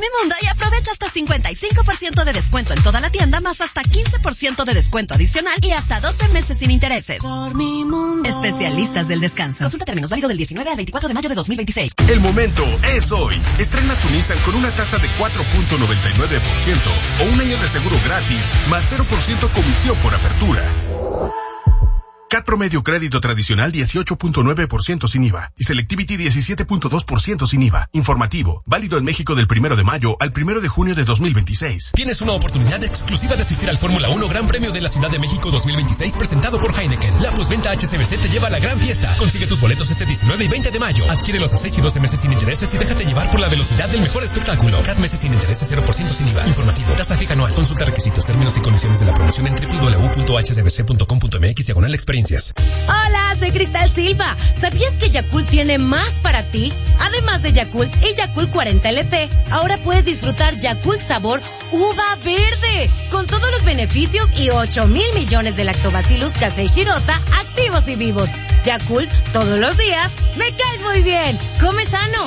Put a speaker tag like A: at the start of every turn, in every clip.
A: Dormimundo y aprovecha hasta 55% de descuento en toda la tienda, más hasta 15% de descuento adicional y hasta 12 meses sin intereses. Dormimundo. Especialistas del descanso. Consulta términos, válido del 19 al 24 de mayo de 2026.
B: El momento es hoy. Estrena tu Nissan con una tasa de 4.99% o un año de seguro gratis, más 0% comisión por apertura. CAT promedio crédito tradicional 18.9% sin IVA y Selectivity 17.2% sin IVA. Informativo, válido en México del 1 de mayo al 1 de junio de 2026.
C: Tienes una oportunidad exclusiva de asistir al Fórmula 1 Gran Premio de la Ciudad de México 2026 presentado por Heineken. La postventa HCBC te lleva a la gran fiesta. Consigue tus boletos este 19 y 20 de mayo. Adquiérelos a 6 y 12 meses sin intereses y déjate llevar por la velocidad del mejor espectáculo. CAT meses sin intereses, 0% sin IVA. Informativo, tasa fija anual. Consulta requisitos, términos y condiciones de la promoción en www.hcbc.com.mx/experiencias.
D: Hola, soy Cristal Silva. ¿Sabías que Yakult tiene más para ti? Además de Yakult y Yakult 40 LT, ahora puedes disfrutar Yakult sabor uva verde, con todos los beneficios y 8,000 millones de lactobacillus casei shirota activos y vivos. Yakult, todos los días, me caes muy bien. Come sano.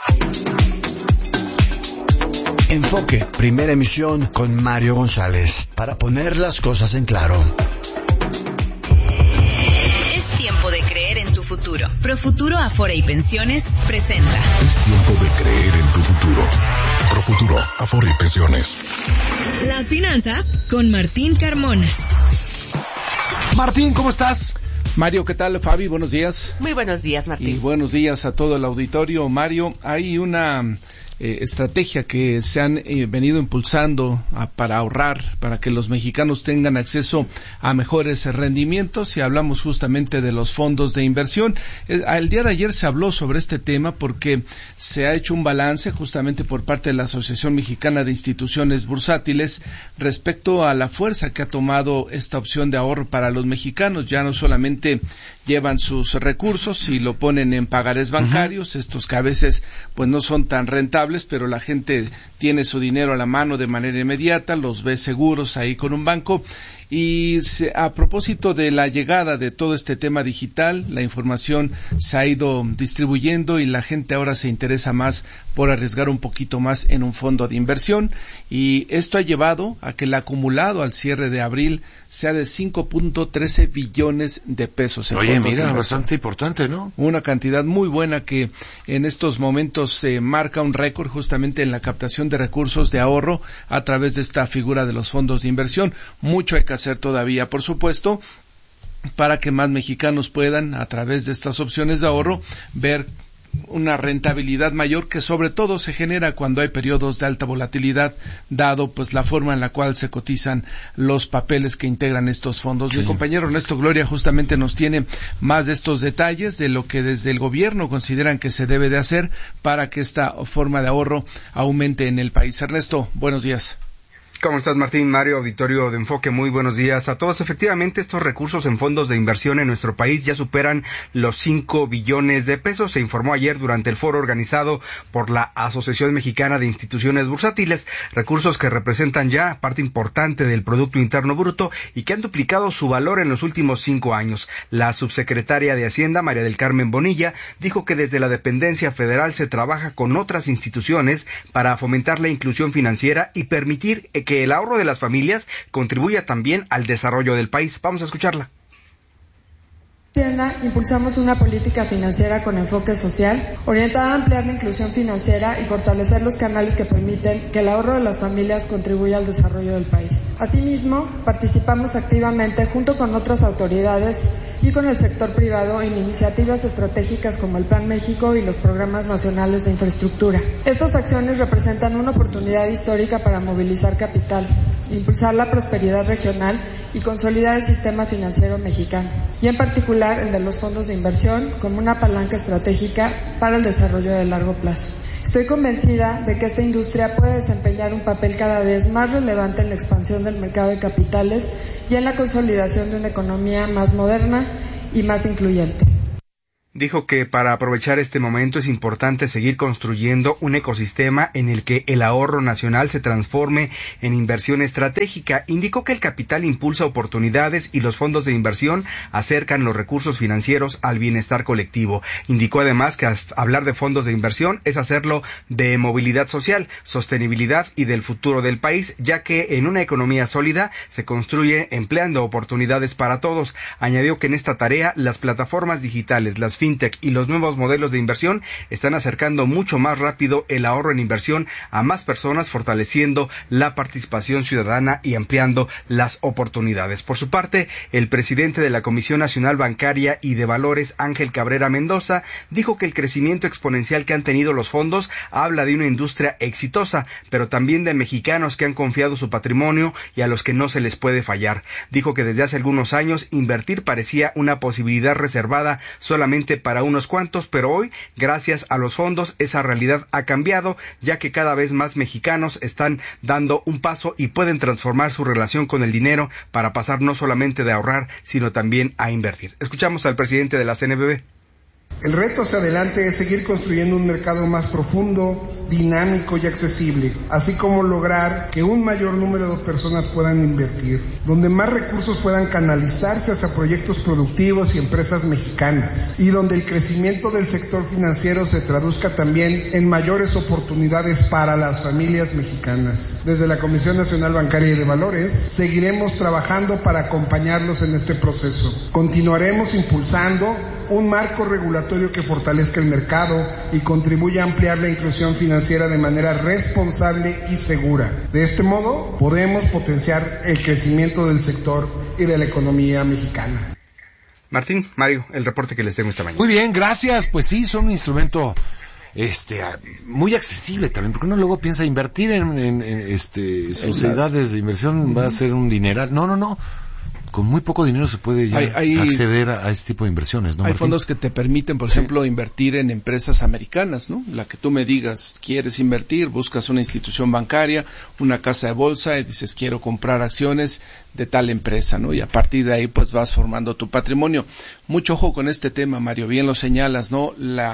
E: Enfoque, primera emisión con Mario González, para poner las cosas en claro.
F: Tiempo de creer en tu futuro. Profuturo Afore y Pensiones presenta.
G: Es tiempo de creer en tu futuro. Profuturo Afore y Pensiones.
F: Las finanzas con Martín Carmona.
H: Martín, ¿cómo estás?
I: Mario, ¿qué tal? Fabi, buenos días.
J: Muy buenos días, Martín.
I: Y buenos días a todo el auditorio. Mario, hay una estrategia que se han venido impulsando para ahorrar, para que los mexicanos tengan acceso a mejores rendimientos, y hablamos justamente de los fondos de inversión. El día de ayer se habló sobre este tema porque se ha hecho un balance justamente por parte de la Asociación Mexicana de Instituciones Bursátiles respecto a la fuerza que ha tomado esta opción de ahorro para los mexicanos. Ya no solamente llevan sus recursos y lo ponen en pagarés bancarios, estos que a veces pues no son tan rentables, pero la gente tiene su dinero a la mano de manera inmediata, los ve seguros ahí con un banco. Y a propósito de la llegada de todo este tema digital, la información se ha ido distribuyendo y la gente ahora se interesa más por arriesgar un poquito más en un fondo de inversión, y esto ha llevado a que el acumulado al cierre de abril sea de 5.13 billones de pesos.
H: Oye, mira, bastante importante, ¿no?
I: Una cantidad muy buena que en estos momentos se marca un récord justamente en la captación de recursos de ahorro a través de esta figura de los fondos de inversión. Mucho hay que hacer todavía, por supuesto, para que más mexicanos puedan, a través de estas opciones de ahorro, ver una rentabilidad mayor, que sobre todo se genera cuando hay periodos de alta volatilidad, dado pues la forma en la cual se cotizan los papeles que integran estos fondos. Sí. Mi compañero Ernesto Gloria justamente nos tiene más de estos detalles de lo que desde el gobierno consideran que se debe de hacer para que esta forma de ahorro aumente en el país. Ernesto, buenos días.
K: ¿Cómo estás, Martín? Mario, auditorio de Enfoque, muy buenos días a todos. Efectivamente, estos recursos en fondos de inversión en nuestro país ya superan los 5 billones de pesos. Se informó ayer durante el foro organizado por la Asociación Mexicana de Instituciones Bursátiles, recursos que representan ya parte importante del Producto Interno Bruto y que han duplicado su valor en los últimos 5 años. La subsecretaria de Hacienda, María del Carmen Bonilla, dijo que desde la dependencia federal se trabaja con otras instituciones para fomentar la inclusión financiera y permitir que el ahorro de las familias contribuya también al desarrollo del país. Vamos a escucharla.
L: Hacienda, impulsamos una política financiera con enfoque social, orientada a ampliar la inclusión financiera y fortalecer los canales que permiten que el ahorro de las familias contribuya al desarrollo del país. Asimismo, participamos activamente junto con otras autoridades y con el sector privado en iniciativas estratégicas como el Plan México y los programas nacionales de infraestructura. Estas acciones representan una oportunidad histórica para movilizar capital, impulsar la prosperidad regional y consolidar el sistema financiero mexicano, y en particular el de los fondos de inversión como una palanca estratégica para el desarrollo de largo plazo. Estoy convencida de que esta industria puede desempeñar un papel cada vez más relevante en la expansión del mercado de capitales y en la consolidación de una economía más moderna y más incluyente.
K: Dijo que para aprovechar este momento es importante seguir construyendo un ecosistema en el que el ahorro nacional se transforme en inversión estratégica. Indicó que el capital impulsa oportunidades y los fondos de inversión acercan los recursos financieros al bienestar colectivo. Indicó además que hablar de fondos de inversión es hacerlo de movilidad social, sostenibilidad y del futuro del país, ya que en una economía sólida se construye empleando oportunidades para todos. Añadió que en esta tarea las plataformas digitales, las fintech y los nuevos modelos de inversión están acercando mucho más rápido el ahorro en inversión a más personas, fortaleciendo la participación ciudadana y ampliando las oportunidades. Por su parte, el presidente de la Comisión Nacional Bancaria y de Valores, Ángel Cabrera Mendoza, dijo que el crecimiento exponencial que han tenido los fondos habla de una industria exitosa, pero también de mexicanos que han confiado su patrimonio y a los que no se les puede fallar. Dijo que desde hace algunos años invertir parecía una posibilidad reservada solamente para unos cuantos, pero hoy, gracias a los fondos, esa realidad ha cambiado, ya que cada vez más mexicanos están dando un paso y pueden transformar su relación con el dinero para pasar no solamente de ahorrar, sino también a invertir. Escuchamos al presidente de la CNBV.
J: El reto hacia adelante es seguir construyendo un mercado más profundo, dinámico y accesible, así como lograr que un mayor número de personas puedan invertir, donde más recursos puedan canalizarse hacia proyectos productivos y empresas mexicanas, y donde el crecimiento del sector financiero se traduzca también en mayores oportunidades para las familias mexicanas. Desde la Comisión Nacional Bancaria y de Valores, seguiremos trabajando para acompañarlos en este proceso. Continuaremos impulsando un marco regulatorio que fortalezca el mercado y contribuya a ampliar la inclusión financiera de manera responsable y segura. De este modo, podemos potenciar el crecimiento del sector y de la economía mexicana.
K: Martín, Mario, el reporte que les tengo esta mañana.
H: Muy bien, gracias. Pues sí, son un instrumento muy accesible también, porque uno luego piensa invertir en sociedades de inversión va a ser un dineral. No. Con muy poco dinero se puede ya acceder a este tipo de inversiones, ¿no,
I: Hay
H: Martín?
I: fondos que te permiten, por ejemplo, invertir en empresas americanas, ¿no? La que tú me digas, quieres invertir, buscas una institución bancaria, una casa de bolsa y dices, quiero comprar acciones de tal empresa, ¿no? Y a partir de ahí, pues vas formando tu patrimonio. Mucho ojo con este tema, Mario, bien lo señalas, ¿no?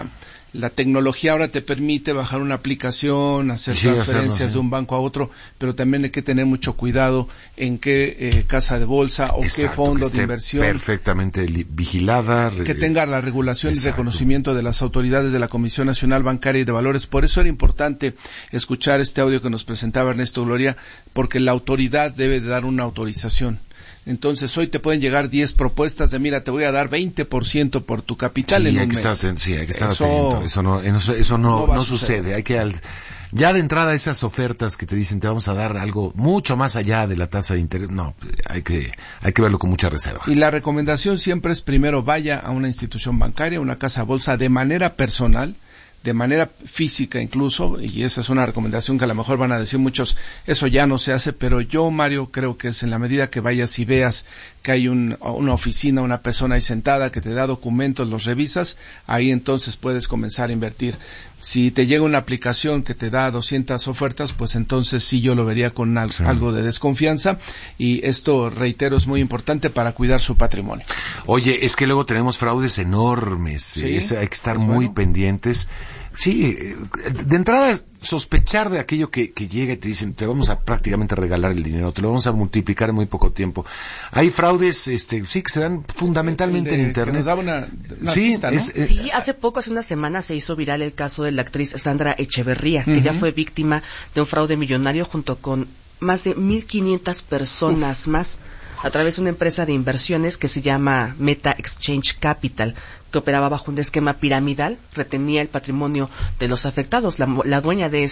I: La tecnología ahora te permite bajar una aplicación, hacer transferencias de un banco a otro, pero también hay que tener mucho cuidado en qué casa de bolsa o qué fondo de inversión.
H: Perfectamente vigilada.
I: Que tenga la regulación y reconocimiento de las autoridades de la Comisión Nacional Bancaria y de Valores. Por eso era importante escuchar este audio que nos presentaba Ernesto Gloria, porque la autoridad debe de dar una autorización. Entonces, hoy te pueden llegar 10 propuestas de, mira, te voy a dar 20% por tu capital en un mes.
H: Hay que estar atento. Eso no sucede. Hay que, ya de entrada, esas ofertas que te dicen, te vamos a dar algo mucho más allá de la tasa de interés, no, hay que verlo con mucha reserva.
I: Y la recomendación siempre es, primero, vaya a una institución bancaria, una casa de bolsa, de manera personal, de manera física incluso, y esa es una recomendación que a lo mejor van a decir muchos, eso ya no se hace, pero yo, Mario, creo que es en la medida que vayas y veas que hay una oficina, una persona ahí sentada que te da documentos, los revisas, ahí entonces puedes comenzar a invertir. Si te llega una aplicación que te da 200 ofertas, pues entonces sí yo lo vería con algo de desconfianza, y esto, reitero, es muy importante para cuidar su patrimonio.
H: Oye, es que luego tenemos fraudes enormes, ¿sí? Hay que estar muy pendientes. Sí, de entrada sospechar de aquello que llega y te dicen, te vamos a prácticamente regalar el dinero, te lo vamos a multiplicar en muy poco tiempo. Hay fraudes, sí, que se dan fundamentalmente en Internet.
I: Que nos daba una pista, ¿no?
M: Sí, hace una semana se hizo viral el caso de la actriz Sandra Echeverría, que ya fue víctima de un fraude millonario junto con más de 1,500 personas más, a través de una empresa de inversiones que se llama Meta Exchange Capital, que operaba bajo un esquema piramidal, retenía el patrimonio de los afectados. La dueña de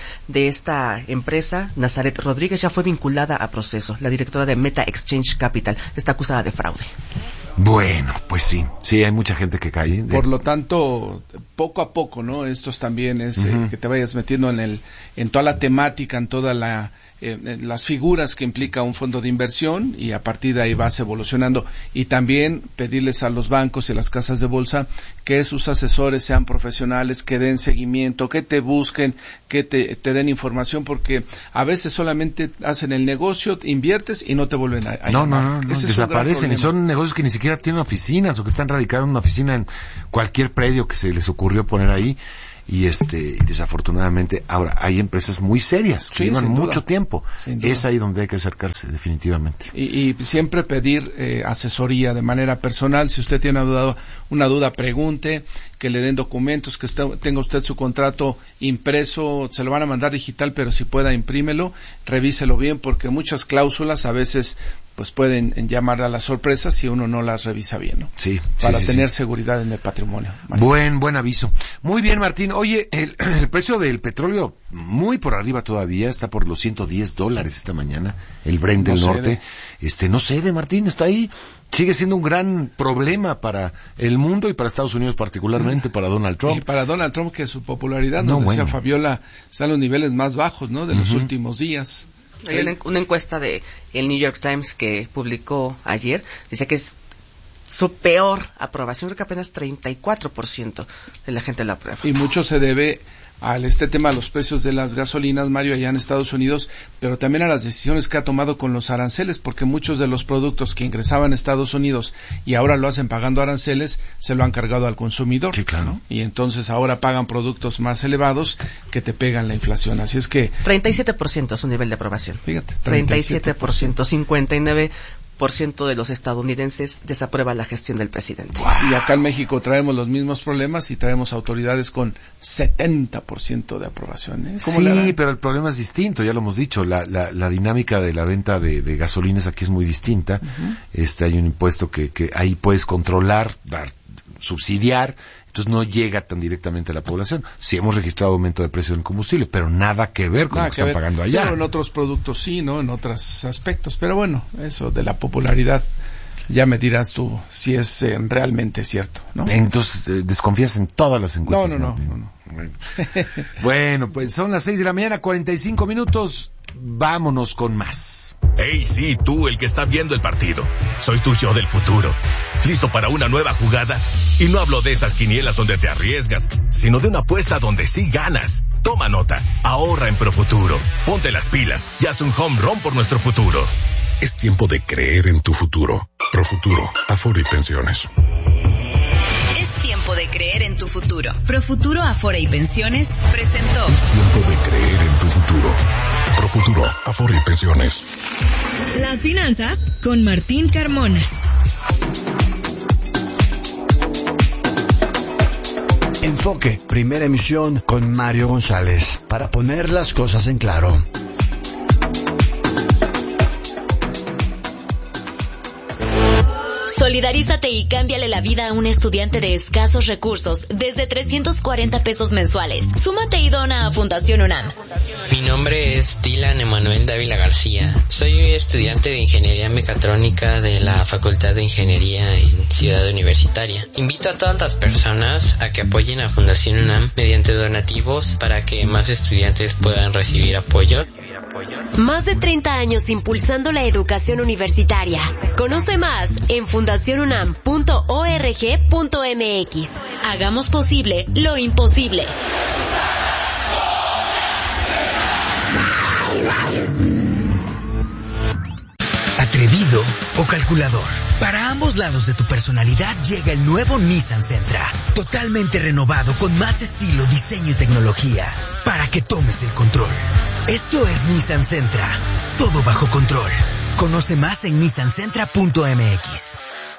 M: esta empresa, Nazaret Rodríguez, ya fue vinculada a proceso. La directora de Meta Exchange Capital está acusada de fraude.
H: Bueno, pues sí, hay mucha gente que cae.
I: Por lo tanto, poco a poco, ¿no? Estos también es que te vayas metiendo en toda la temática, en toda las figuras que implica un fondo de inversión, y a partir de ahí vas evolucionando. Y también pedirles a los bancos y las casas de bolsa que sus asesores sean profesionales, que den seguimiento, que te busquen, que te den información, porque a veces solamente hacen el negocio, inviertes y no te vuelven a llamar.
H: No, desaparecen, y son negocios que ni siquiera tienen oficinas, o que están radicados en una oficina en cualquier predio que se les ocurrió poner ahí. Y desafortunadamente ahora hay empresas muy serias que llevan mucho tiempo. Es ahí donde hay que acercarse, definitivamente.
I: Y siempre pedir asesoría de manera personal. Si usted tiene una duda, pregunte, que le den documentos, que tenga usted su contrato impreso, se lo van a mandar digital, pero si pueda, imprímelo, revíselo bien, porque muchas cláusulas a veces pues pueden llamar a las sorpresas si uno no las revisa bien, ¿no?
H: Sí.
I: Para tener seguridad en el patrimonio.
H: Buen aviso. Muy bien, Martín. Oye, el precio del petróleo muy por arriba todavía, está por los $110 esta mañana, el Brent del norte. No cede, Martín, está ahí. Sigue siendo un gran problema para el mundo y para Estados Unidos particularmente, para Donald Trump.
I: Y para Donald Trump, que su popularidad, nos decía Fabiola, está en los niveles más bajos, ¿no?, de los últimos días.
M: Hay una encuesta de el New York Times que publicó ayer, dice que es su peor aprobación, creo que apenas 34% de la gente la aprueba.
I: Y mucho se debe a tema de los precios de las gasolinas, Mario, allá en Estados Unidos, pero también a las decisiones que ha tomado con los aranceles, porque muchos de los productos que ingresaban a Estados Unidos y ahora lo hacen pagando aranceles, se lo han cargado al consumidor.
H: Sí, claro.
I: ¿No? Y entonces ahora pagan productos más elevados que te pegan la inflación. Así es que
M: 37% es su nivel de aprobación.
I: Fíjate,
M: 37%, 59% de los estadounidenses desaprueba la gestión del presidente.
I: Wow. Y acá en México traemos los mismos problemas y traemos autoridades con 70% de aprobación.
H: Sí, pero el problema es distinto, ya lo hemos dicho, la dinámica de la venta de gasolinas aquí es muy distinta. Hay un impuesto que ahí puedes controlar, subsidiar, entonces no llega tan directamente a la población. Sí hemos registrado aumento de precio del combustible, pero nada que ver con lo que están pagando allá.
I: Pero en otros productos sí, ¿no? En otros aspectos. Pero bueno, eso de la popularidad, ya me dirás tú si es realmente cierto, ¿no?
H: Entonces, ¿desconfías en todas las encuestas?
I: No.
H: Bueno, pues son las 6:45 a.m, vámonos con más.
N: Hey, sí, tú, el que está viendo el partido. Soy tu yo del futuro. ¿Listo para una nueva jugada? Y no hablo de esas quinielas donde te arriesgas, sino de una apuesta donde sí ganas. Toma nota, ahorra en Profuturo. Ponte las pilas y haz un home run por nuestro futuro.
G: Es tiempo de creer en tu futuro. Profuturo, Afore y Pensiones.
F: Es tiempo de creer en tu futuro. Profuturo, Afore y Pensiones presentó.
G: Es tiempo de creer en tu futuro. Profuturo, Afore y Pensiones.
F: Las finanzas con Martín Carmona.
E: Enfoque, primera emisión con Mario González, para poner las cosas en claro.
A: Solidarízate y cámbiale la vida a un estudiante de escasos recursos desde 340 pesos mensuales. Súmate y dona a Fundación UNAM.
O: Mi nombre es Dylan Emanuel Dávila García. Soy estudiante de Ingeniería Mecatrónica de la Facultad de Ingeniería en Ciudad Universitaria. Invito a todas las personas a que apoyen a Fundación UNAM mediante donativos para que más estudiantes puedan recibir apoyo.
A: Más de 30 años impulsando la educación universitaria. Conoce más en fundacionunam.org.mx. Hagamos posible lo imposible.
P: ¿Atrevido o calculador? Para ambos lados de tu personalidad llega el nuevo Nissan Sentra. Totalmente renovado con más estilo, diseño y tecnología. Para que tomes el control. Esto es Nissan Sentra. Todo bajo control. Conoce más en nissansentra.mx.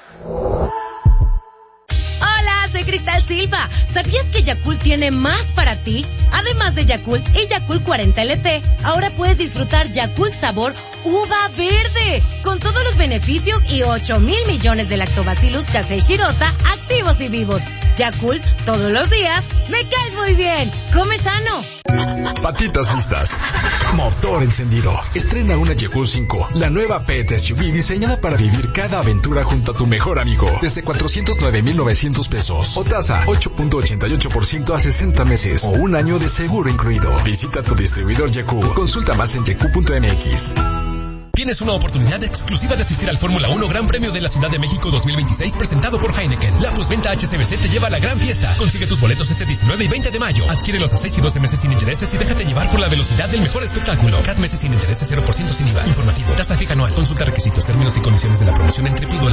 D: Hola, soy Cristal Silva. ¿Sabías que Yakult tiene más para ti? Además de Yakult y Yakult 40 LT, ahora puedes disfrutar Yakult sabor uva verde, con todos los beneficios y 8,000 millones de lactobacillus casei shirota activos y vivos. Yakult, todos los días, me caes muy bien. Come sano.
C: patitas listas, motor encendido. Estrena una Yakult 5, la nueva pet SUV diseñada para vivir cada aventura junto a tu mejor amigo. Desde 409,900 pesos o tasa 8.88% a 60 meses o un año de seguro incluido. Visita tu distribuidor Yakult. Consulta más en yakult.mx.
Q: Tienes una oportunidad exclusiva de asistir al Fórmula 1 Gran Premio de la Ciudad de México 2026 presentado por Heineken. La postventa HSBC te lleva a la gran fiesta. Consigue tus boletos este 19 y 20 de mayo. Adquiérelos a 6 y 12 meses sin intereses y déjate llevar por la velocidad del mejor espectáculo. CAT meses sin intereses, 0% sin IVA. Informativo. Tasa fija anual. Consulta requisitos, términos y condiciones de la promoción en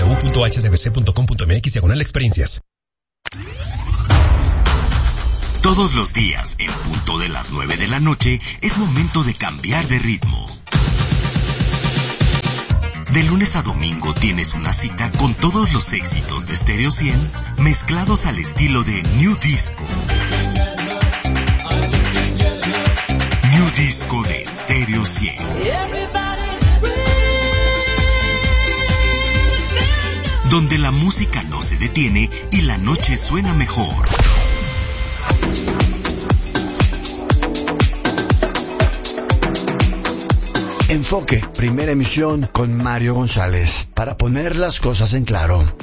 Q: www.hsbc.com.mx/experiencias.
R: Todos los días, en punto de las 9 de la noche, es momento de cambiar de ritmo. De lunes a domingo tienes una cita con todos los éxitos de Stereo 100 mezclados al estilo de New Disco. New Disco de Stereo 100. Donde la música no se detiene y la noche suena mejor.
E: Enfoque, primera emisión con Mario González, para poner las cosas en claro.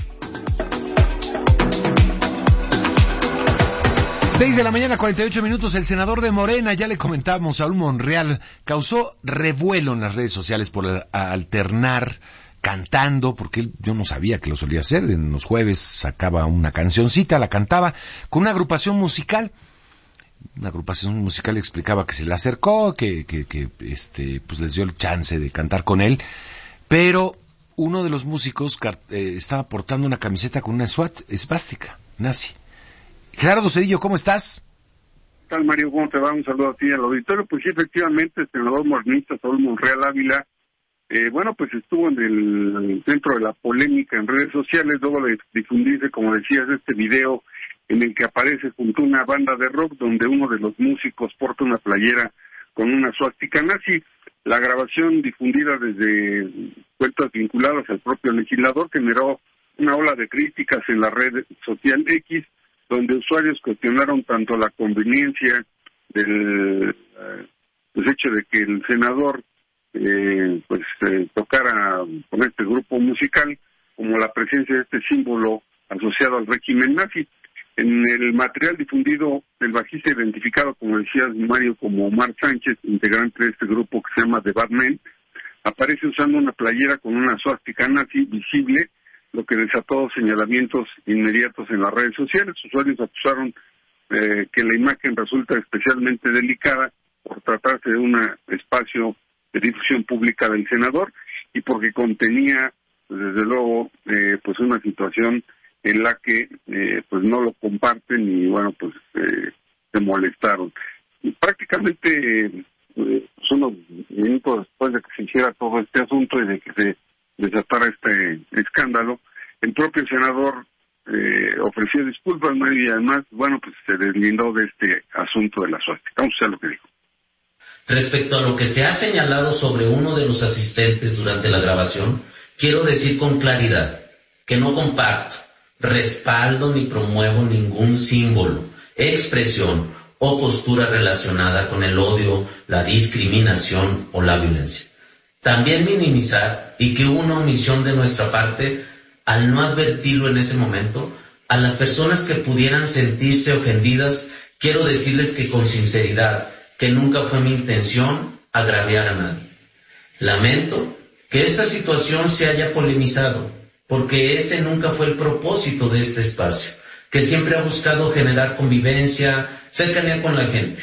H: 6 de la mañana, 48 minutos. El senador de Morena, ya le comentamos, Saúl Monreal, causó revuelo en las redes sociales por alternar cantando, porque yo no sabía que lo solía hacer. En los jueves sacaba una cancioncita, la cantaba con una agrupación musical. Una agrupación musical explicaba que se le acercó, que pues les dio el chance de cantar con él, pero uno de los músicos estaba portando una camiseta con una esvástica nazi. Gerardo Cedillo, ¿cómo estás?
S: ¿Qué tal, Mario? ¿Cómo te va? Un saludo a ti al auditorio. Pues sí, efectivamente, el senador morenista Saúl Monreal Ávila, pues estuvo en el centro de la polémica en redes sociales, luego de difundirse, como decías, este video en el que aparece junto a una banda de rock donde uno de los músicos porta una playera con una suástica nazi. La grabación difundida desde cuentas vinculadas al propio legislador generó una ola de críticas en la red social X, donde usuarios cuestionaron tanto la conveniencia del hecho de que el senador tocara con este grupo musical, como la presencia de este símbolo asociado al régimen nazi. En el material difundido, el bajista identificado, como decías, Mario, como Omar Sánchez, integrante de este grupo que se llama The Bad Men, aparece usando una playera con una suástica nazi visible, lo que desató señalamientos inmediatos en las redes sociales. Usuarios acusaron que la imagen resulta especialmente delicada por tratarse de un espacio de difusión pública del senador y porque contenía, desde luego, una situación en la que no lo comparten y se molestaron. Y prácticamente unos minutos después de que se hiciera todo este asunto y de que se desatara este escándalo, el propio senador ofreció disculpas, y además, se deslindó de este asunto de la suástica. Vamos a ver lo que dijo.
T: Respecto a lo que se ha señalado sobre uno de los asistentes durante la grabación, quiero decir con claridad que no comparto, respaldo ni promuevo ningún símbolo, expresión o postura relacionada con el odio, la discriminación o la violencia. También minimizar y que hubo una omisión de nuestra parte al no advertirlo en ese momento a las personas que pudieran sentirse ofendidas. Quiero decirles que con sinceridad, que nunca fue mi intención agraviar a nadie. Lamento que esta situación se haya polemizado, porque ese nunca fue el propósito de este espacio, que siempre ha buscado generar convivencia, cercanía con la gente.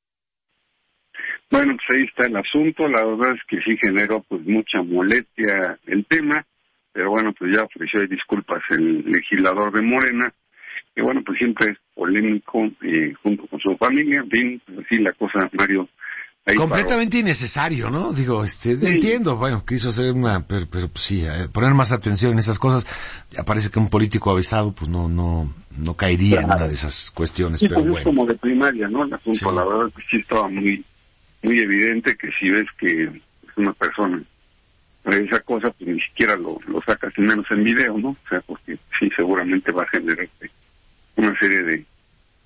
S: Bueno, pues ahí está el asunto. La verdad es que sí generó mucha molestia el tema, pero ya ofreció disculpas el legislador de Morena, que siempre es polémico junto con su familia. En fin, así la cosa, Mario.
H: Completamente innecesario, ¿no? Digo, entiendo, quiso hacer pero sí, poner más atención en esas cosas. Ya parece que un político avesado, no caería en una de esas cuestiones,
S: sí,
H: pero bueno.
S: Es como de primaria, ¿no? El asunto, sí. La verdad es que sí estaba muy evidente que si ves que es una persona esa cosa, ni siquiera lo sacas, y menos en video, ¿no? O sea, porque sí, seguramente va a generar una serie de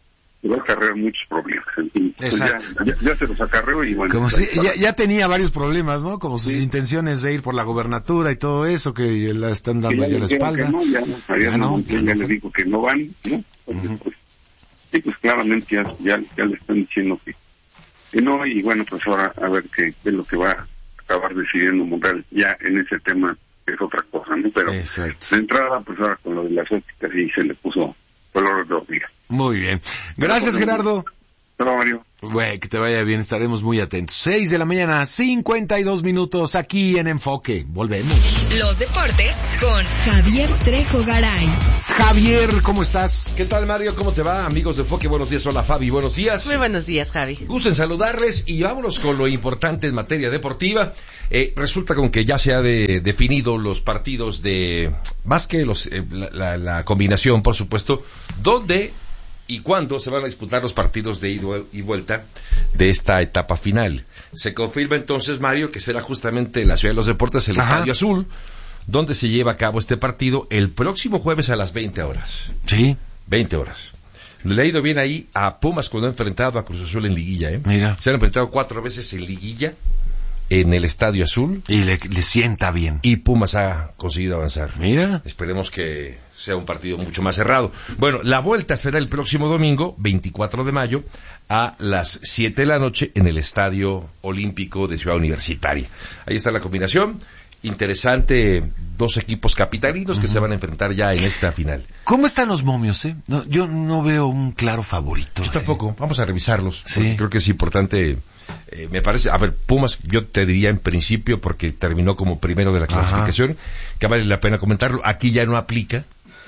S: va a acarrear muchos problemas. Entonces, pues ya se los acarreó y bueno.
H: Como si, ya tenía varios problemas, ¿no? Como sus intenciones de ir por la gobernatura y todo eso, que la están dando ya la espalda.
S: Ya le dijo que no van, ¿no? Entonces, pues claramente ya le están diciendo que no, y bueno, pues ahora a ver qué es lo que va a acabar decidiendo Monreal ya en ese tema, que es otra cosa, ¿no? Pero de entrada, pues ahora con lo de las ópticas y se le puso color de hormiga.
H: Muy bien. Gracias, Gerardo.
S: Hola, Mario.
H: Güey, que te vaya bien, estaremos muy atentos. 6 de la mañana, 52 minutos, aquí en Enfoque. Volvemos.
F: Los deportes con Javier Trejo Garay.
H: Javier, ¿cómo estás?
U: ¿Qué tal, Mario? ¿Cómo te va? Amigos de Enfoque, buenos días. Hola, Fabi, buenos días.
M: Muy buenos días, Javi.
U: Gusto en saludarles y vámonos con lo importante en materia deportiva. Resulta con que ya se ha definido los partidos de básquet, la combinación, por supuesto, donde y cuándo se van a disputar los partidos de ida y vuelta de esta etapa final. Se confirma entonces, Mario, que será justamente en la Ciudad de los Deportes, el Estadio Azul, donde se lleva a cabo este partido el próximo jueves a las 20 horas.
H: Sí.
U: 20 horas. Le ha ido bien ahí a Pumas cuando ha enfrentado a Cruz Azul en liguilla, ¿eh?
H: Mira.
U: Se han enfrentado 4 veces en liguilla en el Estadio Azul.
H: Y le sienta bien.
U: Y Pumas ha conseguido avanzar.
H: Mira.
U: Esperemos que sea un partido mucho más cerrado. Bueno, la vuelta será el próximo domingo, 24 de mayo, a las 7 de la noche en el Estadio Olímpico de Ciudad Universitaria. Ahí está la combinación. Interesante, 2 equipos capitalinos que se van a enfrentar ya en esta final.
H: ¿Cómo están los momios, No, yo no veo un claro favorito.
U: Yo tampoco, vamos a revisarlos.
H: Sí.
U: Creo que es importante, me parece, a ver, Pumas, yo te diría en principio, porque terminó como primero de la clasificación, que vale la pena comentarlo, aquí ya no aplica.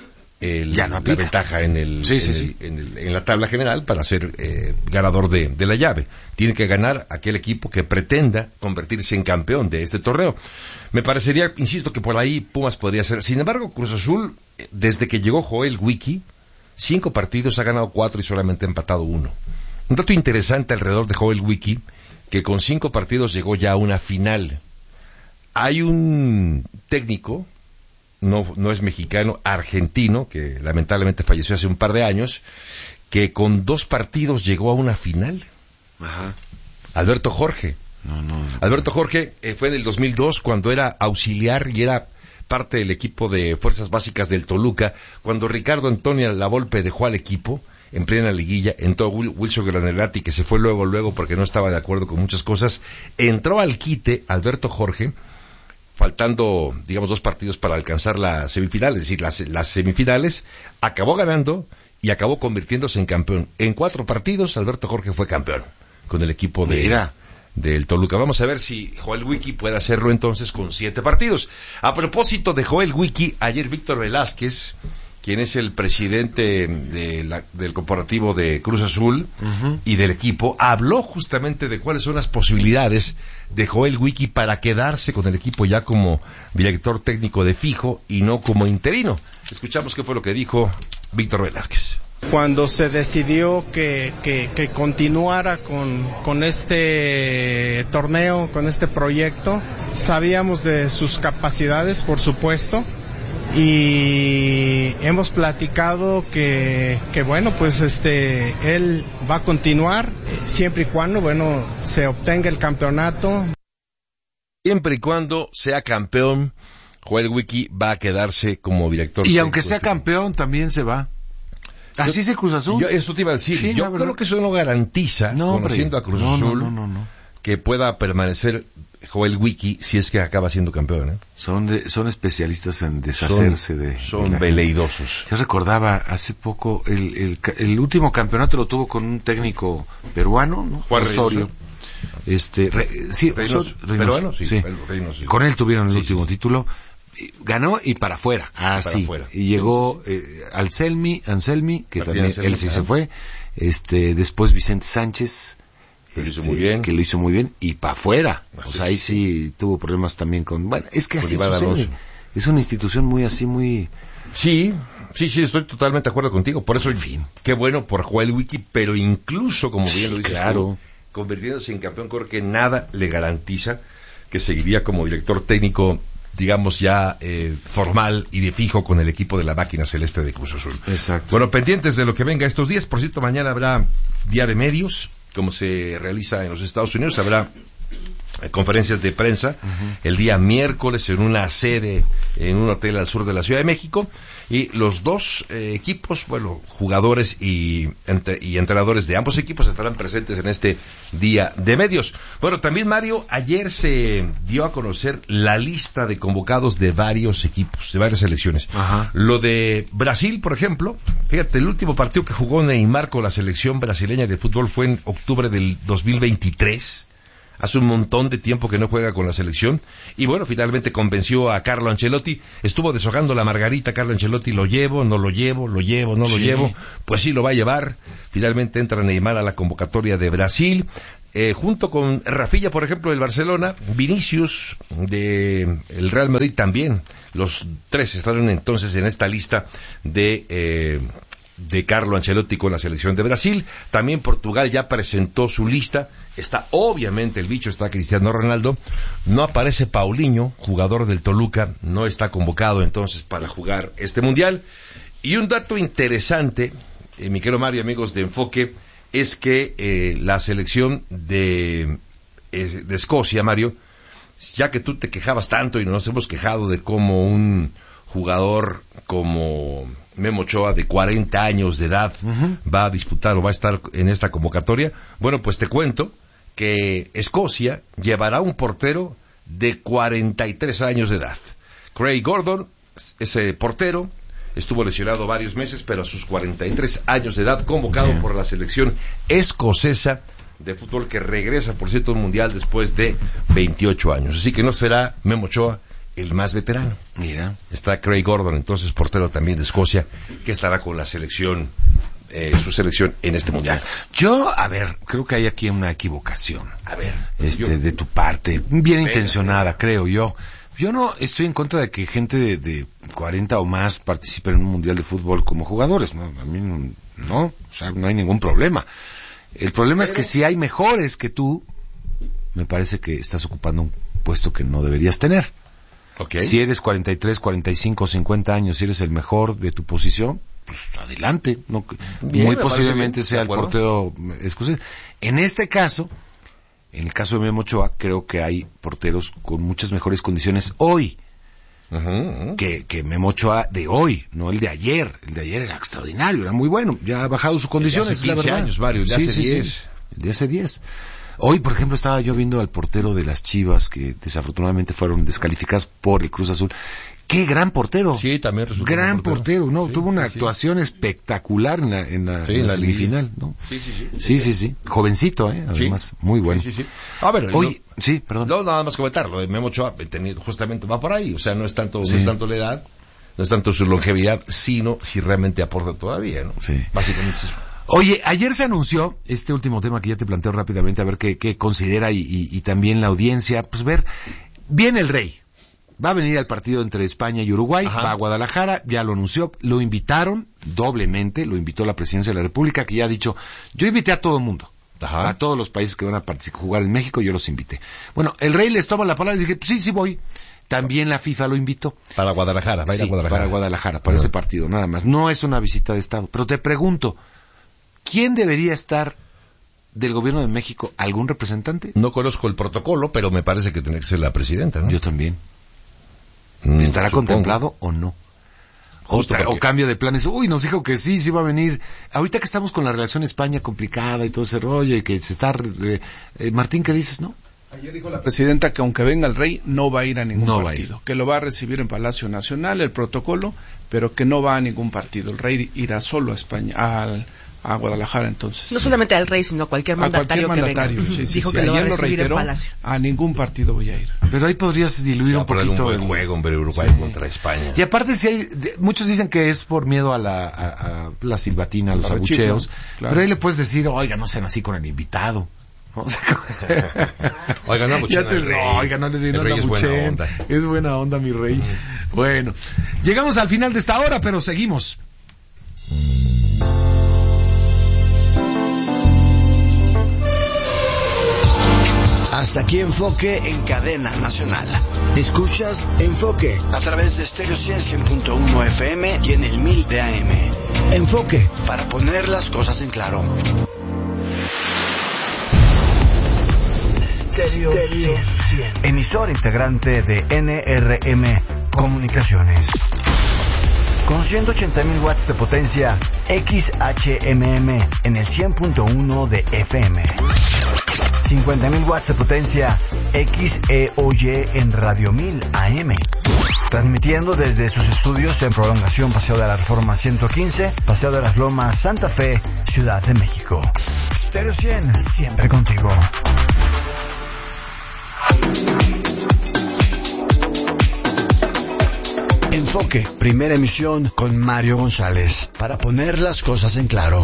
U: La ventaja en la tabla general para ser ganador de la llave. Tiene que ganar aquel equipo que pretenda convertirse en campeón de este torneo. Me parecería, insisto, que por ahí Pumas podría ser. Sin embargo, Cruz Azul, desde que llegó Joel Wiki, 5 partidos, ha ganado 4 y solamente ha empatado 1. Un dato interesante alrededor de Joel Wiki, que con 5 partidos llegó ya a una final. Hay un técnico, no es mexicano, argentino, que lamentablemente falleció hace un par de años, que con 2 partidos llegó a una final.
H: Ajá.
U: Alberto Jorge. Alberto Jorge fue en el 2002 cuando era auxiliar y era parte del equipo de Fuerzas Básicas del Toluca, cuando Ricardo Antonio Lavolpe dejó al equipo en plena liguilla, entró Wilson Granelati, que se fue luego porque no estaba de acuerdo con muchas cosas, entró al quite Alberto Jorge, faltando, digamos, 2 partidos para alcanzar la semifinal, es decir, las semifinales, acabó ganando y acabó convirtiéndose en campeón. En 4 partidos, Alberto Jorge fue campeón con el equipo del Toluca. Vamos a ver si Joel Wiki puede hacerlo entonces con 7 partidos. A propósito de Joel Wiki, ayer Víctor Velázquez, quien es el presidente del corporativo de Cruz Azul y del equipo, habló justamente de cuáles son las posibilidades de Joel Wiki para quedarse con el equipo ya como director técnico de fijo y no como interino. Escuchamos qué fue lo que dijo Víctor Velázquez.
V: Cuando se decidió que continuara con este torneo, con este proyecto, sabíamos de sus capacidades, por supuesto, y hemos platicado que bueno, pues él va a continuar siempre y cuando, bueno, se obtenga el campeonato.
U: Siempre y cuando sea campeón, Joel Wiki va a quedarse como director.
H: Y aunque sea campeón, también se va. Así se Cruz Azul.
U: Eso te iba a decir. Sí, yo creo que eso no garantiza, conociendo a Cruz Azul, que pueda permanecer Joel Wiki si es que acaba siendo campeón.
H: Son especialistas en deshacerse
U: son veleidosos.
H: Yo recordaba hace poco el último campeonato lo tuvo con un técnico peruano, ¿no?
U: Juan Osorio.
H: Reynoso.
U: Reynoso.
H: Con él tuvieron el último título. Ganó y para afuera. Y llegó Anselmi, que también él sí se fue. Después Vicente Sánchez,
U: que lo hizo muy bien
H: y para afuera. O sea, ahí sí tuvo problemas también con. Es que así sucede. Es una institución muy así, muy.
U: Sí, estoy totalmente de acuerdo contigo. Por eso, en fin, qué bueno por Joel Wiki, pero incluso, como bien lo dices tú, convirtiéndose en campeón, creo que nada le garantiza que seguiría como director técnico digamos ya formal y de fijo con el equipo de la máquina celeste de Cruz Azul.
H: Exacto.
U: Bueno, pendientes de lo que venga estos días. Por cierto, mañana habrá día de medios, como se realiza en los Estados Unidos. Habrá conferencias de prensa el día miércoles en una sede en un hotel al sur de la Ciudad de México, y los dos equipos, bueno, jugadores y entrenadores de ambos equipos estarán presentes en este día de medios. Bueno, también, Mario, ayer se dio a conocer la lista de convocados de varios equipos, de varias selecciones. Lo de Brasil, por ejemplo, fíjate, el último partido que jugó Neymar con la selección brasileña de fútbol fue en octubre del 2023. Hace un montón de tiempo que no juega con la selección, y bueno, finalmente convenció a Carlo Ancelotti. Estuvo deshojando la margarita Carlo Ancelotti: lo llevo, no lo llevo, lo llevo, no lo llevo. Pues sí, lo va a llevar. Finalmente entra Neymar a la convocatoria de Brasil, junto con Rafinha, por ejemplo, del Barcelona, Vinicius de el Real Madrid también. Los tres estarán entonces en esta lista de Carlo Ancelotti con la selección de Brasil. También Portugal ya presentó su lista. Está obviamente el bicho, está Cristiano Ronaldo. No aparece Paulinho, jugador del Toluca, no está convocado entonces para jugar este mundial. Y un dato interesante, mi querido Mario, amigos de Enfoque, es que la selección de Escocia, Mario, ya que tú te quejabas tanto y nos hemos quejado de cómo un jugador como Memo Ochoa, de 40 años de edad, va a disputar o va a estar en esta convocatoria. Bueno, pues te cuento que Escocia llevará un portero de 43 años de edad. Craig Gordon, ese portero, estuvo lesionado varios meses, pero a sus 43 años de edad, convocado por la selección escocesa de fútbol, que regresa, por cierto, al mundial después de 28 años. Así que no será Memo Ochoa el más veterano. Mira, está Craig Gordon, entonces portero también de Escocia, que estará con la selección, su selección en este mundial.
H: Yo, a ver, creo que hay aquí una equivocación. A ver, de tu parte, bien intencionada, creo yo. Yo no estoy en contra de que gente de 40 o más participe en un mundial de fútbol como jugadores. No, a mí no, o sea, no hay ningún problema. El problema es que si hay mejores que tú, me parece que estás ocupando un puesto que no deberías tener. Okay. Si eres 43, 45, 50 años, si eres el mejor de tu posición, pues adelante. No, bien, muy posiblemente sea el portero escocés. En este caso, en el caso de Memo Ochoa, creo que hay porteros con muchas mejores condiciones hoy que Memo Ochoa de hoy, no el de ayer. El de ayer era extraordinario, era muy bueno. Ya ha bajado sus condiciones,
U: hace 15 años, Mario, de hace 10.
H: Sí. El de hace 10. Hoy, por ejemplo, estaba yo viendo al portero de las Chivas, que desafortunadamente fueron descalificadas por el Cruz Azul. ¡Qué gran portero! Sí, también resultó gran portero, ¿no? Sí, tuvo una actuación espectacular en la semifinal, ¿no? Sí. Jovencito, además, muy bueno.
U: Sí. A ver,
H: hoy, perdón.
U: No, nada más comentar, lo de Memo Ochoa, justamente va por ahí, o sea, no es tanto la edad, no es tanto su longevidad, sino si realmente aporta todavía, ¿no? Sí. Básicamente es eso.
H: Oye, ayer se anunció este último tema que ya te planteo rápidamente, a ver qué considera y también la audiencia, pues ver, viene el Rey, va a venir al partido entre España y Uruguay, va a Guadalajara, ya lo anunció, lo invitaron doblemente, lo invitó la Presidencia de la República, que ya ha dicho, yo invité a todo el mundo, a todos los países que van a jugar en México, yo los invité. Bueno, el Rey les toma la palabra y dije, pues sí voy. También la FIFA lo invitó.
U: Para Guadalajara, va a ir a Guadalajara.
H: Para Guadalajara, para ese partido, nada más. No es una visita de Estado, pero te pregunto, ¿quién debería estar del gobierno de México? ¿Algún representante?
U: No conozco el protocolo, pero me parece que tiene que ser la presidenta, ¿no?
H: Yo también. ¿Estará contemplado o no? O cambio de planes. Uy, nos dijo que sí va a venir. Ahorita que estamos con la relación España complicada y todo ese rollo y que se está... Martín, ¿qué dices, no?
I: Ayer dijo la presidenta que aunque venga el Rey, no va a ir a ningún partido. Que lo va a recibir en Palacio Nacional, el protocolo, pero que no va a ningún partido. El Rey irá solo a España, a Guadalajara, entonces.
M: No solamente al Rey, sino a cualquier mandatario que venga. Dijo que lo va a recibir en Palacio.
I: A ningún partido voy a ir.
H: Pero ahí podrías diluir un poquito
U: el juego, hombre, Uruguay contra España.
H: Y aparte, muchos dicen que es por miedo a la silbatina, a los abucheos. Claro. Pero ahí le puedes decir, oiga, no sean así con el invitado.
U: Oiga, no abuchen.
H: Oiga, no le den la abuchen. Es buena onda, mi Rey. Bueno, llegamos al final de esta hora, pero seguimos.
E: Hasta aquí Enfoque en Cadena Nacional. Escuchas Enfoque a través de Stereo 100.1 FM y en el 1000 de AM. Enfoque, para poner las cosas en claro. Stereo 100, emisor integrante de NRM Comunicaciones. Con 180.000 watts de potencia, XHMM en el 100.1 de FM. 50.000 watts de potencia, XEOY en Radio 1000 AM. Transmitiendo desde sus estudios en Prolongación Paseo de la Reforma 115, Paseo de las Lomas, Santa Fe, Ciudad de México. Stereo 100, siempre contigo. Enfoque, primera emisión con Mario González, para poner las cosas en claro.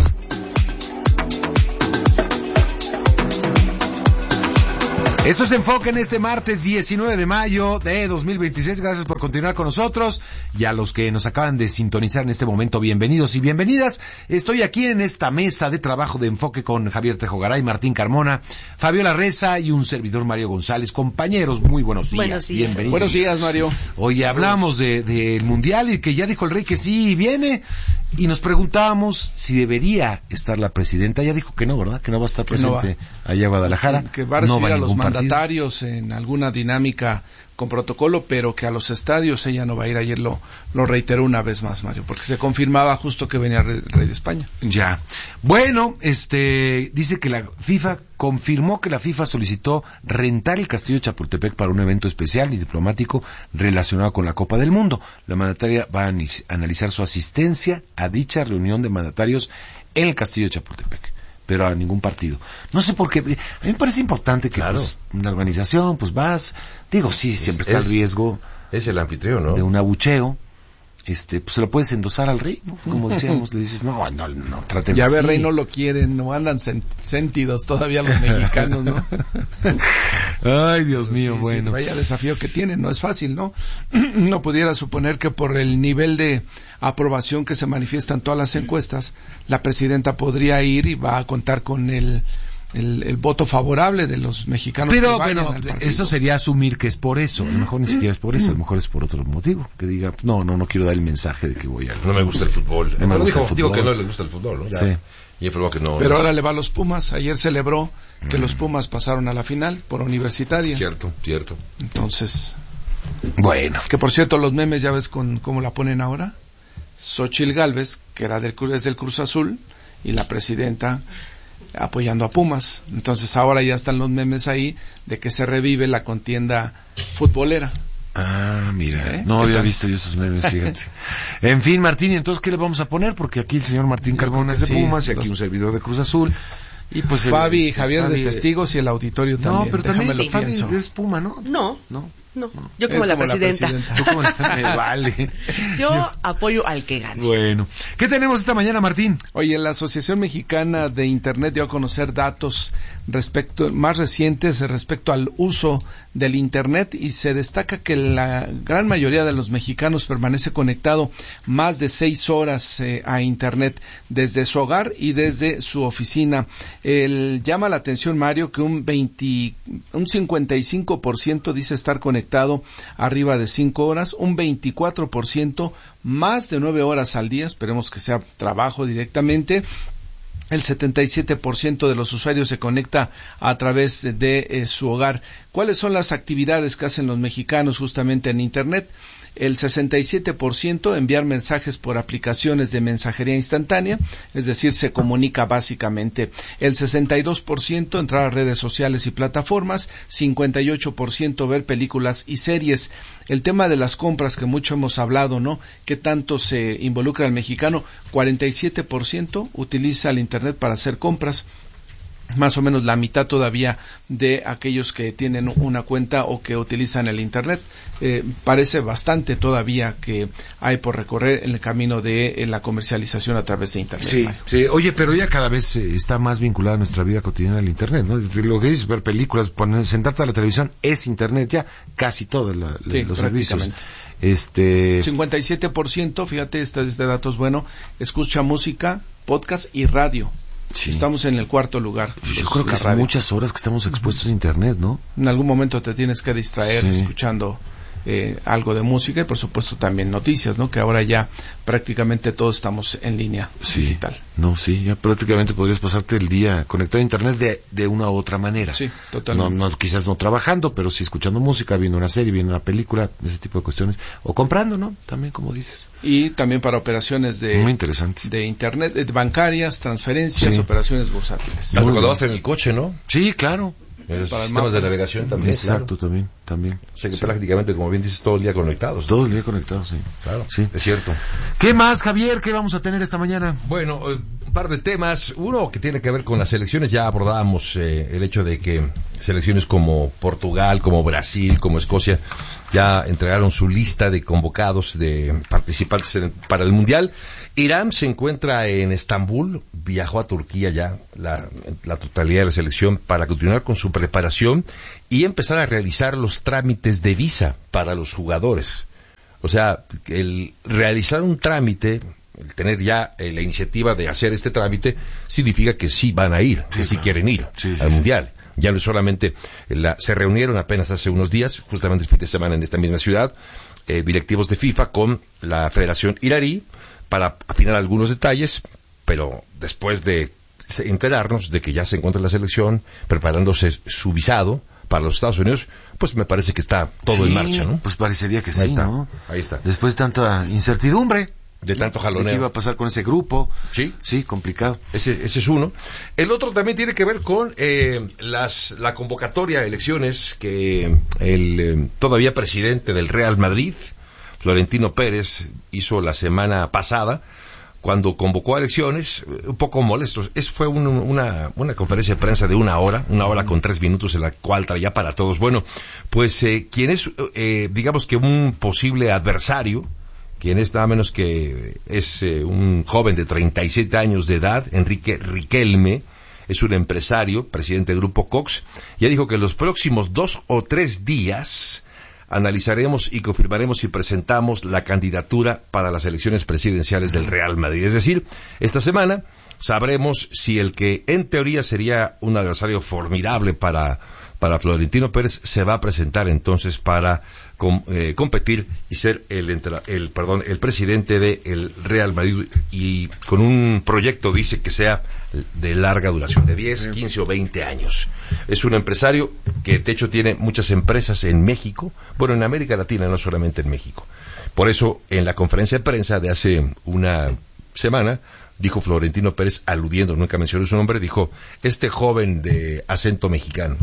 H: Esto es Enfoque en este martes 19 de mayo de 2026. Gracias por continuar con nosotros. Y a los que nos acaban de sintonizar en este momento, bienvenidos y bienvenidas. Estoy aquí en esta mesa de trabajo de Enfoque con Javier Tejogaray, Martín Carmona, Fabiola Reza y un servidor Mario González. Compañeros, muy buenos días.
M: Buenos días.
H: Bienvenidos.
I: Buenos días, Mario.
H: Oye, hablamos del Mundial y que ya dijo el Rey que sí viene. Y nos preguntábamos si debería estar la presidenta. Ya dijo que no, ¿verdad? Que no va a estar presente allá en Guadalajara.
I: Que va a recibir a los mandatarios en alguna dinámica con protocolo, pero que a los estadios ella no va a ir. Ayer lo reiteró una vez más, Mario, porque se confirmaba justo que venía el Rey de España.
H: Ya. Bueno, dice que la FIFA confirmó que la FIFA solicitó rentar el Castillo de Chapultepec para un evento especial y diplomático relacionado con la Copa del Mundo. La mandataria va a analizar su asistencia a dicha reunión de mandatarios en el Castillo de Chapultepec, pero a ningún partido. No sé por qué. A mí me parece importante que pues, una organización, pues vas, digo, sí, siempre está el riesgo.
U: Es el anfitrión, ¿no?
H: De un abucheo. Pues se lo puedes endosar al rey, ¿no? Como decíamos, le dices, no, traten
I: ya
H: así.
I: Ya ve, rey, no lo quieren, no andan sentidos todavía los mexicanos, ¿no?
H: Ay, Dios mío, sí, bueno.
I: Sí, vaya desafío que tienen, no es fácil, ¿no? No pudiera suponer que por el nivel de aprobación que se manifiesta en todas las encuestas, la presidenta podría ir y va a contar con el voto favorable de los mexicanos.
H: Pero bueno, eso sería asumir que es por eso. A lo mejor ni siquiera es por eso, a lo mejor es por otro motivo. Que diga, no quiero dar el mensaje de que voy a...
U: No me gusta el fútbol.
H: No me gusta el fútbol.
U: Digo que no le gusta el fútbol, ¿no? Ya. Sí. Y informó que no.
I: Pero ahora le va a los Pumas. Ayer celebró que los Pumas pasaron a la final por Universitaria.
U: Cierto.
I: Entonces...
H: Bueno.
I: Que por cierto, los memes, ya ves cómo la ponen ahora. Xóchitl Gálvez, que es del Cruz Azul, y la presidenta apoyando a Pumas. Entonces ahora ya están los memes ahí de que se revive la contienda futbolera.
H: Ah, mira, no había visto yo esos memes, fíjate. En fin, Martín, ¿y entonces qué le vamos a poner? Porque aquí el señor Martín Carmona es de Pumas y aquí un servidor de Cruz Azul. Y pues
I: Fabi y Javier de testigos y el auditorio también.
H: No, pero también Fabi es Puma, ¿no?
M: No, yo como la presidenta.
H: Tú como me vale.
M: Yo apoyo al que gane.
H: Bueno, ¿qué tenemos esta mañana, Martín?
I: Oye, la Asociación Mexicana de Internet dio a conocer datos más recientes respecto al uso del Internet y se destaca que la gran mayoría de los mexicanos permanece conectado más de 6 horas a Internet desde su hogar y desde su oficina. Llama la atención, Mario, que un 55% dice estar conectado arriba de 5 horas, un 24% más de 9 horas al día, esperemos que sea trabajo directamente. El 77% de los usuarios se conecta a través de su hogar. ¿Cuáles son las actividades que hacen los mexicanos justamente en Internet? El 67% enviar mensajes por aplicaciones de mensajería instantánea, es decir, se comunica básicamente. El 62% entrar a redes sociales y plataformas, 58% ver películas y series. El tema de las compras que mucho hemos hablado, ¿no? ¿Qué tanto se involucra el mexicano? 47% utiliza el Internet para hacer compras. Más o menos la mitad todavía de aquellos que tienen una cuenta o que utilizan el Internet. Parece bastante todavía que hay por recorrer en el camino de la comercialización a través de Internet.
H: Sí. Oye, pero ya cada vez está más vinculada nuestra vida cotidiana al Internet, ¿no? Lo que dices, ver películas, sentarte a la televisión, es Internet ya, casi todos los servicios.
I: 57%, fíjate, este dato es bueno, escucha música, podcast y radio. Sí. Estamos en el cuarto lugar.
H: Yo creo que son muchas horas que estamos expuestos a Internet, ¿no?
I: En algún momento te tienes que distraer escuchando algo de música y por supuesto también noticias, ¿no? Que ahora ya prácticamente todos estamos en línea digital.
H: No, sí, ya prácticamente podrías pasarte el día conectado a Internet de una u otra manera.
I: Sí, totalmente.
H: No, quizás no trabajando, pero sí escuchando música, viendo una serie, viendo una película, ese tipo de cuestiones. O comprando, ¿no? También, como dices.
I: Y también para operaciones
H: muy interesantes
I: de Internet, bancarias, transferencias, operaciones bursátiles.
U: Hasta cuando vas en el coche, ¿no?
H: Sí, claro.
U: Los sistemas de navegación también.
H: Exacto, claro. también.
U: O sea que prácticamente, como bien dices, todo el día conectados.
H: Todo el día conectados, sí.
U: Claro, sí, es cierto.
H: ¿Qué más, Javier? ¿Qué vamos a tener esta mañana?
U: Bueno, un par de temas. Uno que tiene que ver con las selecciones. Ya abordábamos el hecho de que selecciones como Portugal, como Brasil, como Escocia, ya entregaron su lista de convocados de participantes para el Mundial. Irán se encuentra en Estambul, viajó a Turquía ya, la totalidad de la selección, para continuar con su preparación y empezar a realizar los trámites de visa para los jugadores. O sea, el realizar un trámite, el tener ya la iniciativa de hacer este trámite, significa que sí van a ir, que sí quieren ir al Mundial. Ya no es solamente, se reunieron apenas hace unos días, justamente el fin de semana en esta misma ciudad, directivos de FIFA con la Federación Iraní, para afinar algunos detalles, pero después de enterarnos de que ya se encuentra la selección preparándose su visado para los Estados Unidos, pues me parece que está todo en marcha, ¿no?
H: Pues parecería que
U: sí,
H: ¿no?
U: Ahí está.
H: Después de tanta incertidumbre,
U: de tanto jaloneo.
H: ¿Qué iba a pasar con ese grupo?
U: Sí,
H: complicado.
U: Ese es uno. El otro también tiene que ver con la convocatoria a elecciones que el todavía presidente del Real Madrid, Florentino Pérez, hizo la semana pasada, cuando convocó a elecciones, un poco molestos. Fue una conferencia de prensa de una hora con 3 minutos, en la cual traía para todos. Bueno, pues quien es, digamos que un posible adversario, quien es nada menos que es un joven de 37 años de edad, Enrique Riquelme, es un empresario, presidente del Grupo Cox, ya dijo que en los próximos 2 o 3 días analizaremos y confirmaremos si presentamos la candidatura para las elecciones presidenciales del Real Madrid. Es decir, esta semana sabremos si el que en teoría sería un adversario formidable para Florentino Pérez se va a presentar entonces para competir y ser el presidente del Real Madrid, y con un proyecto, dice, que sea de larga duración, de 10, 15 o 20 años. Es un empresario que de hecho tiene muchas empresas en México, bueno, en América Latina, no solamente en México. Por eso, en la conferencia de prensa de hace una semana, dijo Florentino Pérez, aludiendo, nunca mencionó su nombre, dijo, este joven de acento mexicano.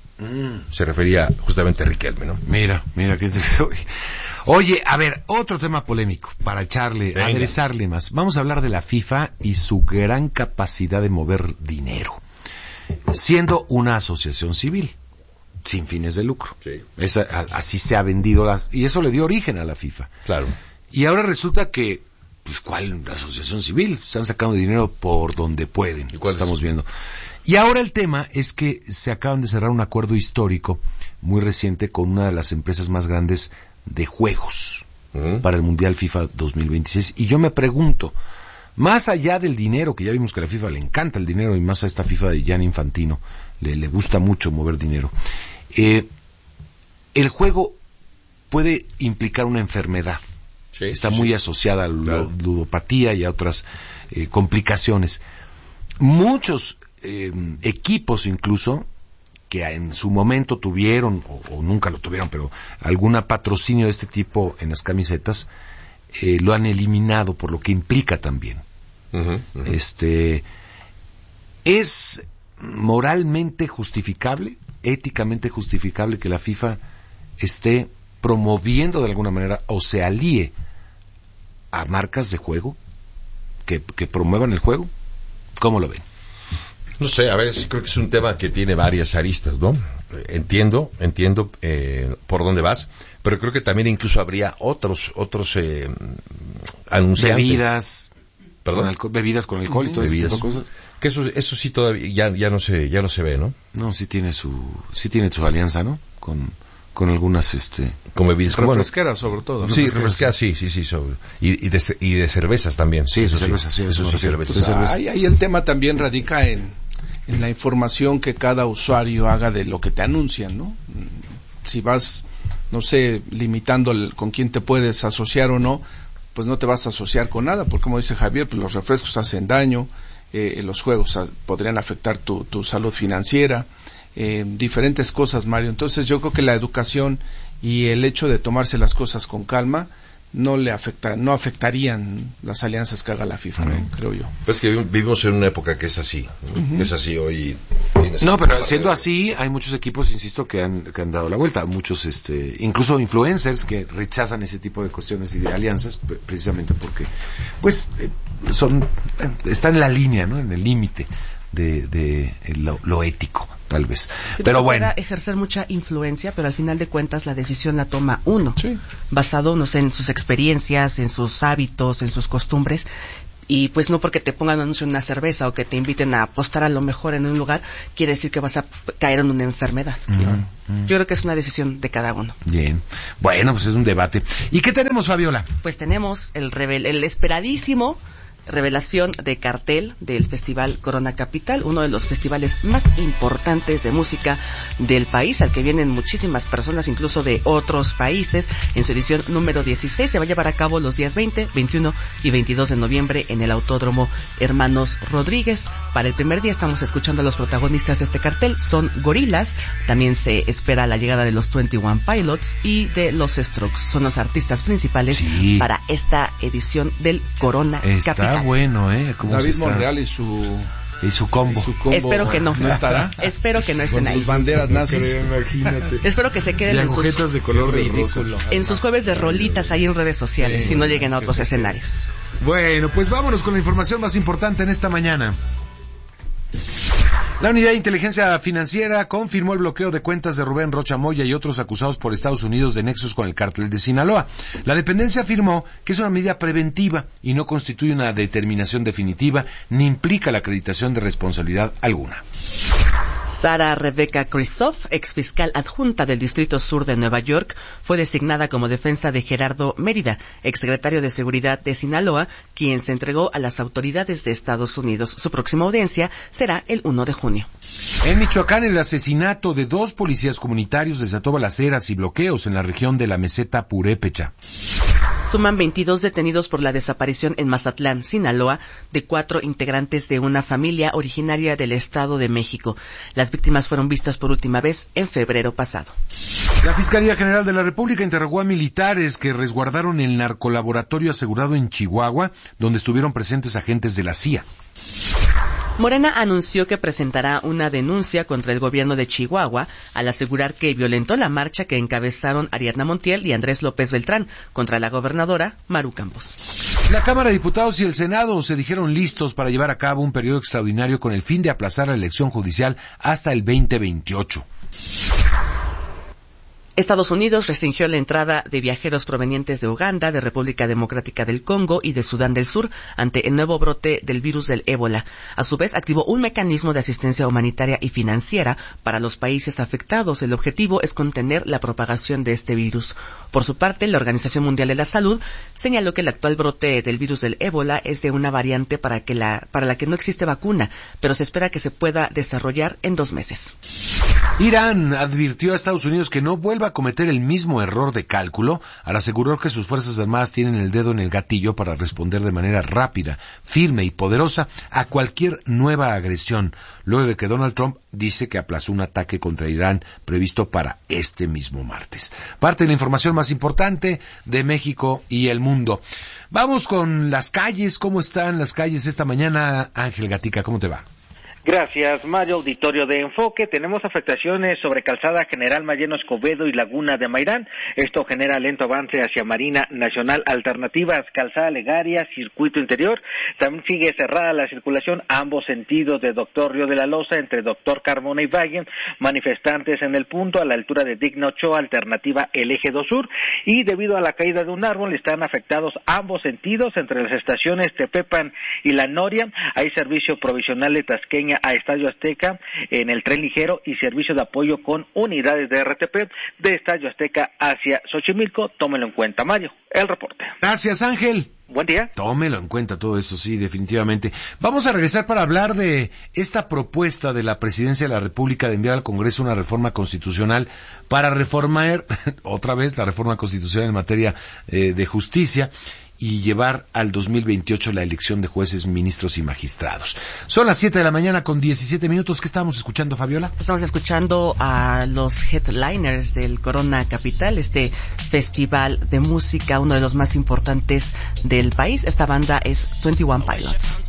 U: Se refería justamente a Riquelme, ¿no?
H: Mira, qué interesante. Oye, a ver, otro tema polémico, para aderezarle más. Vamos a hablar de la FIFA y su gran capacidad de mover dinero, siendo una asociación civil, sin fines de lucro.
U: Sí.
H: Así se ha vendido, y eso le dio origen a la FIFA.
U: Claro.
H: Y ahora resulta que, pues, ¿cuál asociación civil? Están sacando dinero por donde pueden.
U: ¿Y cuál
H: estamos viendo? Y ahora el tema es que se acaban de cerrar un acuerdo histórico muy reciente con una de las empresas más grandes de juegos para el Mundial FIFA 2026. Y yo me pregunto, más allá del dinero, que ya vimos que a la FIFA le encanta el dinero, y más a esta FIFA de Gianni Infantino, le gusta mucho mover dinero, el juego puede implicar una enfermedad. Está muy asociada a la ludopatía y a otras complicaciones. Muchos equipos incluso que en su momento tuvieron o nunca lo tuvieron, pero alguna patrocinio de este tipo en las camisetas, lo han eliminado por lo que implica también. ¿Es moralmente justificable, éticamente justificable que la FIFA esté promoviendo de alguna manera o se alíe a marcas de juego que promuevan el juego? ¿Cómo lo ven?
U: No sé, a ver, creo que es un tema que tiene varias aristas, ¿no? Entiendo por dónde vas, pero creo que también incluso habría otros anunciantes.
H: Bebidas, bebidas con alcohol y todo eso. Cosas.
U: Que eso sí todavía ya no se ve, ¿no?
H: No, sí tiene su alianza, ¿no? Con con algunas
U: como bebidas
I: refresqueras sobre todo, ¿no?
U: Sí, refresqueras, sí, y de cervezas también.
H: Sí, de cervezas, sí, eso sí.
I: Cerveza. Ahí el tema también radica en la información que cada usuario haga de lo que te anuncian, ¿no? Si vas, no sé, limitando con quién te puedes asociar o no, pues no te vas a asociar con nada, porque como dice Javier, pues los refrescos hacen daño, los juegos podrían afectar tu salud financiera, diferentes cosas, Mario. Entonces yo creo que la educación y el hecho de tomarse las cosas con calma no afectarían las alianzas que haga la FIFA, ¿no? Creo yo.
U: Pues que vivimos en una época que es así, es así hoy.
H: No, pero siendo así, hay muchos equipos, insisto, que han dado la vuelta, muchos, incluso influencers que rechazan ese tipo de cuestiones y de alianzas, precisamente porque, pues, están en la línea, ¿no? En el límite de lo ético, tal vez. Pero bueno,
M: pueda ejercer mucha influencia, pero al final de cuentas la decisión la toma uno, basado, no sé, en sus experiencias, en sus hábitos, en sus costumbres. Y pues no porque te pongan anuncio en una cerveza o que te inviten a apostar a lo mejor en un lugar, quiere decir que vas a caer en una enfermedad. Yo creo que es una decisión de cada uno.
H: Bien. Bueno, pues es un debate. ¿Y qué tenemos, Fabiola?
M: Pues tenemos el esperadísimo revelación de cartel del Festival Corona Capital, uno de los festivales más importantes de música del país, al que vienen muchísimas personas, incluso de otros países. En su edición número 16 se va a llevar a cabo los días 20, 21 y 22 de noviembre en el Autódromo Hermanos Rodríguez. Para el primer día estamos escuchando a los protagonistas de este cartel, son Gorillaz, también se espera la llegada de los 21 Pilots y de los Strokes. Son los artistas principales para esta edición del Corona Capital.
H: Bueno,
I: David Monreal y su
U: combo.
M: Espero que no.
I: ¿No estará?
M: Espero que no estén ahí.
I: Sus banderas nazis.
U: Imagínate.
M: Espero que se queden en sus
U: de color
I: ridículo.
M: En sus jueves de rolitas ahí en redes sociales y no lleguen a otros escenarios.
H: Bueno, pues vámonos con la información más importante en esta mañana. La Unidad de Inteligencia Financiera confirmó el bloqueo de cuentas de Rubén Rocha Moya y otros acusados por Estados Unidos de nexos con el cártel de Sinaloa. La dependencia afirmó que es una medida preventiva y no constituye una determinación definitiva ni implica la acreditación de responsabilidad alguna.
M: Sara Rebecca Kristoff, exfiscal adjunta del Distrito Sur de Nueva York, fue designada como defensa de Gerardo Mérida, exsecretario de Seguridad de Sinaloa, quien se entregó a las autoridades de Estados Unidos. Su próxima audiencia será el 1 de junio.
H: En Michoacán, el asesinato de 2 policías comunitarios desató balaceras y bloqueos en la región de la meseta Purépecha.
M: Suman 22 detenidos por la desaparición en Mazatlán, Sinaloa, de 4 integrantes de una familia originaria del Estado de México. Las víctimas fueron vistas por última vez en febrero pasado.
H: La Fiscalía General de la República interrogó a militares que resguardaron el narcolaboratorio asegurado en Chihuahua, donde estuvieron presentes agentes de la CIA.
M: Morena anunció que presentará una denuncia contra el gobierno de Chihuahua al asegurar que violentó la marcha que encabezaron Ariadna Montiel y Andrés López Beltrán contra la gobernadora Maru Campos.
H: La Cámara de Diputados y el Senado se dijeron listos para llevar a cabo un periodo extraordinario con el fin de aplazar la elección judicial hasta el 2028.
M: Estados Unidos restringió la entrada de viajeros provenientes de Uganda, de República Democrática del Congo y de Sudán del Sur ante el nuevo brote del virus del ébola. A su vez, activó un mecanismo de asistencia humanitaria y financiera para los países afectados. El objetivo es contener la propagación de este virus. Por su parte, la Organización Mundial de la Salud señaló que el actual brote del virus del ébola es de una variante para la que no existe vacuna, pero se espera que se pueda desarrollar en 2 meses.
H: Irán advirtió a Estados Unidos que no vuelva a cometer el mismo error de cálculo al asegurar que sus Fuerzas Armadas tienen el dedo en el gatillo para responder de manera rápida, firme y poderosa a cualquier nueva agresión, luego de que Donald Trump dice que aplazó un ataque contra Irán previsto para este mismo martes. Parte de la información más importante de México y el mundo. Vamos con las calles. ¿Cómo están las calles esta mañana? Ángel Gatica, ¿cómo te va?
B: Gracias, Mario. Auditorio de Enfoque. Tenemos afectaciones sobre Calzada General Mayeno Escobedo y Laguna de Mairán. Esto genera lento avance hacia Marina Nacional. Alternativas, Calzada Legaria, Circuito Interior. También sigue cerrada la circulación a ambos sentidos de Doctor Río de la Loza entre Doctor Carmona y Valle. Manifestantes en el punto a la altura de Digna Ochoa, alternativa el Eje 2 Sur. Y debido a la caída de un árbol están afectados ambos sentidos entre las estaciones Tepepan y La Noria. Hay servicio provisional de Tasqueña línea a Estadio Azteca en el tren ligero y servicio de apoyo con unidades de RTP de Estadio Azteca hacia Xochimilco. Tómelo en cuenta, Mario. El reporte.
H: Gracias, Ángel.
B: Buen día.
H: Tómelo en cuenta todo eso, sí, definitivamente. Vamos a regresar para hablar de esta propuesta de la Presidencia de la República de enviar al Congreso una reforma constitucional para reformar, otra vez, la reforma constitucional en materia de justicia y llevar al 2028 la elección de jueces, ministros y magistrados. Son las 7 de la mañana con 17 minutos. ¿Qué estamos escuchando, Fabiola?
M: Estamos escuchando a los headliners del Corona Capital, este festival de música, uno de los más importantes del país. Esta banda es 21 Pilots.